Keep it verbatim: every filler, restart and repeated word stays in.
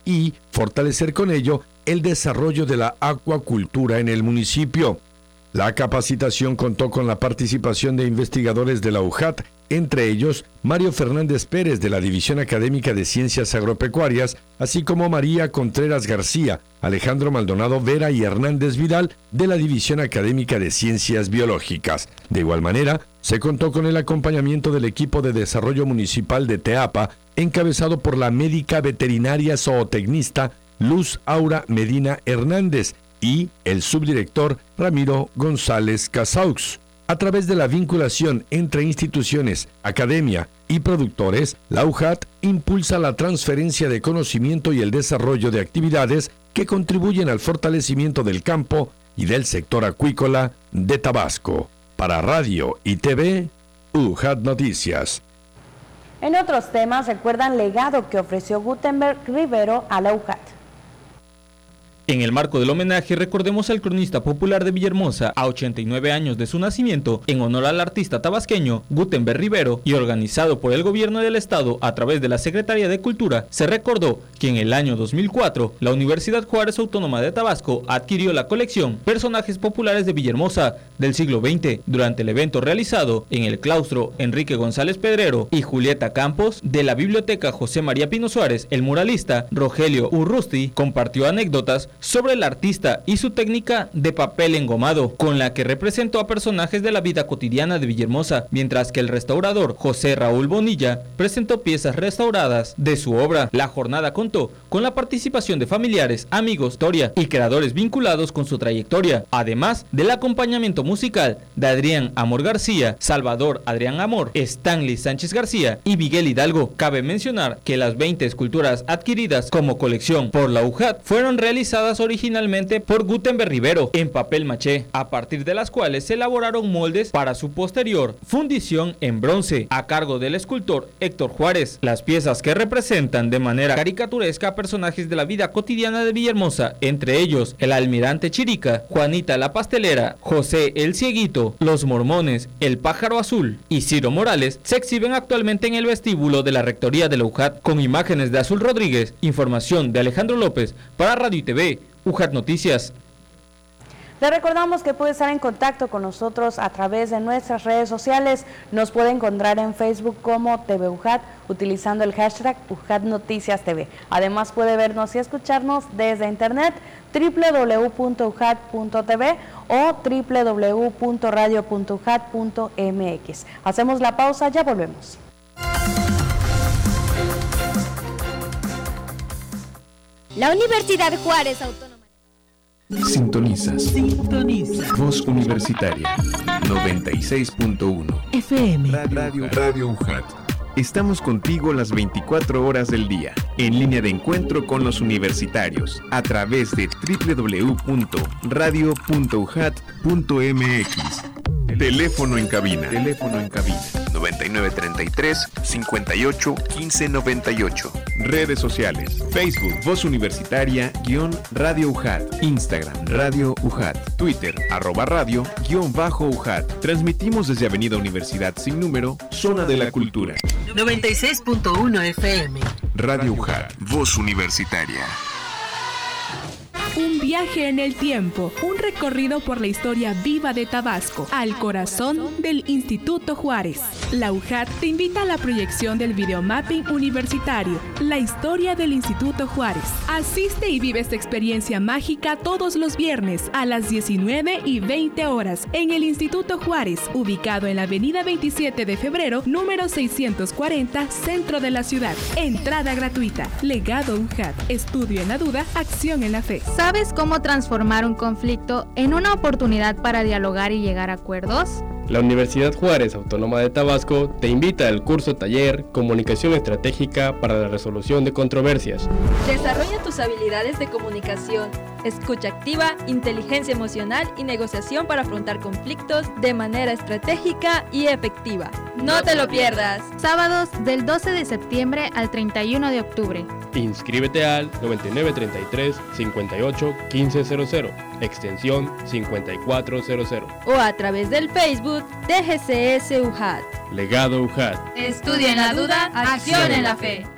y fortalecer con ello el desarrollo de la acuacultura en el municipio. La capacitación contó con la participación de investigadores de la U J A T, entre ellos Mario Fernández Pérez de la División Académica de Ciencias Agropecuarias, así como María Contreras García, Alejandro Maldonado Vera y Hernández Vidal de la División Académica de Ciencias Biológicas. De igual manera, se contó con el acompañamiento del equipo de desarrollo municipal de Teapa, encabezado por la médica veterinaria zootecnista Luz Aura Medina Hernández y el subdirector Ramiro González Casaux. A través de la vinculación entre instituciones, academia y productores, la U J A T impulsa la transferencia de conocimiento y el desarrollo de actividades que contribuyen al fortalecimiento del campo y del sector acuícola de Tabasco. Para Radio y T V, U J A T Noticias. En otros temas, recuerdan legado que ofreció Gutenberg Rivero a la U J A T. En el marco del homenaje, recordemos al cronista popular de Villahermosa a ochenta y nueve años de su nacimiento, en honor al artista tabasqueño Gutenberg Rivero, y organizado por el gobierno del estado a través de la Secretaría de Cultura, se recordó que en el año dos mil cuatro, la Universidad Juárez Autónoma de Tabasco adquirió la colección Personajes Populares de Villahermosa del siglo veinte durante el evento realizado en el claustro Enrique González Pedrero y Julieta Campos de la Biblioteca José María Pino Suárez. El muralista Rogelio Urrusti compartió anécdotas sobre el artista y su técnica de papel engomado, con la que representó a personajes de la vida cotidiana de Villahermosa, mientras que el restaurador José Raúl Bonilla presentó piezas restauradas de su obra. La jornada contó con la participación de familiares, amigos, historia y creadores vinculados con su trayectoria, además del acompañamiento musical de Adrián Amor García, Salvador Adrián Amor, Stanley Sánchez García y Miguel Hidalgo. Cabe mencionar que las veinte esculturas adquiridas como colección por la U J A T fueron realizadas originalmente por Gutenberg Rivero en papel maché, a partir de las cuales se elaboraron moldes para su posterior fundición en bronce, a cargo del escultor Héctor Juárez. Las piezas, que representan de manera caricaturesca a personajes de la vida cotidiana de Villahermosa, entre ellos el almirante Chirica, Juanita la pastelera, José el Cieguito, los mormones, el pájaro azul y Ciro Morales, se exhiben actualmente en el vestíbulo de la rectoría de la U J A T, con imágenes de Azul Rodríguez. Información de Alejandro López para Radio y T V, U J A T Noticias. Le recordamos que puede estar en contacto con nosotros a través de nuestras redes sociales. Nos puede encontrar en Facebook como T V U J A T utilizando el hashtag U J A T Noticias T V. Además puede vernos y escucharnos desde internet doble u doble u doble u punto u j a t punto t v o doble u doble u doble u punto radio punto u j a t punto m x. Hacemos la pausa, ya volvemos. La Universidad Juárez Autónoma. Sintonizas. Sintoniza. Voz Universitaria. noventa y seis punto uno. F M. Radio, Radio U J A T. Estamos contigo las veinticuatro horas del día, en línea de encuentro con los universitarios, a través de doble u doble u doble u punto radio punto u j a t punto m x. Teléfono en cabina. Teléfono en cabina. noventa y nueve treinta y tres, cincuenta y ocho, quince noventa y ocho. Redes sociales. Facebook, Voz Universitaria, guión Radio U J A T. Instagram, Radio U J A T. Twitter, arroba radio, guión bajo U J A T. Transmitimos desde Avenida Universidad Sin Número, Zona de la Cultura. noventa y seis punto uno F M. Radio U J A T. Voz Universitaria. Un viaje en el tiempo, un recorrido por la historia viva de Tabasco, al corazón del Instituto Juárez. La U J A T te invita a la proyección del videomapping universitario, la historia del Instituto Juárez. Asiste y vive esta experiencia mágica todos los viernes a las diecinueve y veinte horas en el Instituto Juárez, ubicado en la avenida veintisiete de febrero, número seiscientos cuarenta, centro de la ciudad. Entrada gratuita. Legado U J A T. Estudio en la duda, acción en la fe. ¿Sabes cómo transformar un conflicto en una oportunidad para dialogar y llegar a acuerdos? La Universidad Juárez Autónoma de Tabasco te invita al curso taller Comunicación Estratégica para la Resolución de Controversias. Desarrolla tus habilidades de comunicación, escucha activa, inteligencia emocional y negociación para afrontar conflictos de manera estratégica y efectiva. ¡No te lo pierdas! Sábados del doce de septiembre al treinta y uno de octubre. Inscríbete al noventa y nueve treinta y tres, cincuenta y ocho, quince cero cero, extensión cincuenta y cuatro cero cero. O a través del Facebook de G C S U J A T. Legado U J A T. Estudia en la duda, acción en la fe.